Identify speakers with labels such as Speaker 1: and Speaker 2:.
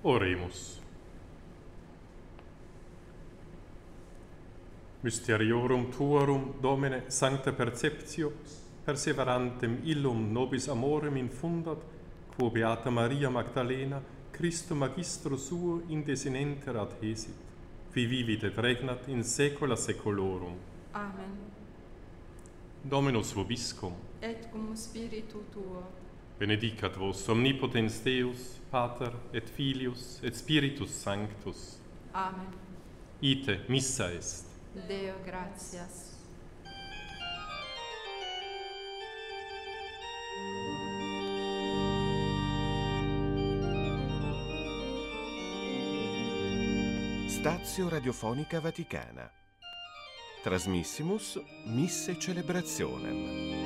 Speaker 1: Oremus. Mysteriorum tuorum, Domine, sancta perceptio, perseverantem illum nobis amorem infundat, quo Beata Maria Magdalena, Christum magistro suo in desinenter adhesit, qui vivit et regnat in saecula saeculorum.
Speaker 2: Amen.
Speaker 1: Dominus vobiscum,
Speaker 2: Et cum spiritu tuo.
Speaker 1: benedicat vos omnipotens Deus, Pater et Filius et Spiritus Sanctus.
Speaker 2: Amen.
Speaker 1: Ite missa est.
Speaker 2: Deo gratias.
Speaker 3: Stazio Radiofonica Vaticana. Trasmissimus Misse Celebrationem.